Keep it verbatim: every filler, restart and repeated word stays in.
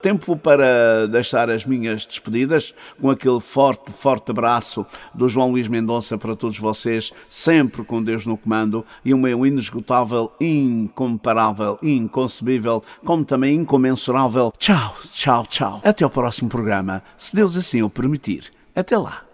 Tempo para deixar as minhas despedidas com aquele forte, forte abraço do João Luís Mendonça para todos vocês, sempre com Deus no comando, e o meu inesgotável, incomparável, inconcebível, como também incomensurável. Tchau, tchau, tchau. Até ao próximo programa, se Deus assim o permitir. Até lá.